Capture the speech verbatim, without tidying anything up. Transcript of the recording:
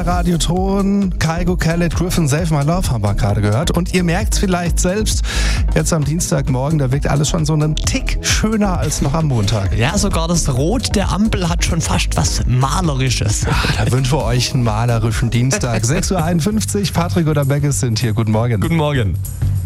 Radioton, Kygo, Khaled, Griffin, Save My Love haben wir gerade gehört. Und ihr merkt es vielleicht selbst, jetzt am Dienstagmorgen, da wirkt alles schon so einen Tick schöner als noch am Montag. Ja, sogar das Rot der Ampel hat schon fast was Malerisches. Ja, da wünschen wir euch einen malerischen Dienstag. sechs Uhr einundfünfzig, Patrick oder Beckes sind hier. Guten Morgen. Guten Morgen.